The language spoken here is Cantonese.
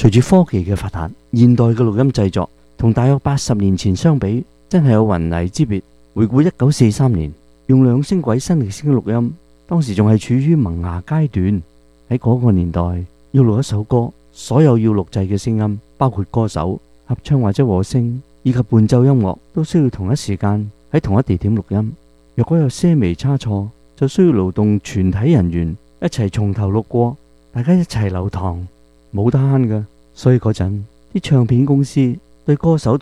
隨住科技嘅發達，現代嘅錄音製作同大約80年前相比，真係有雲泥之別。回顧1943年，用兩聲軌新力聲錄音，當時仲係處於萌芽階段。喺嗰個年代，要錄一首歌，所有要錄製嘅聲音，包括歌手、合唱或者和聲，以及伴奏音樂，都需要同一時間喺同一地點錄音。若果有些微差錯，就需要勞動全體人員一齊從頭錄過，大家一齊流堂，冇得慳㗎。所以嗰陣啲唱片公司對歌手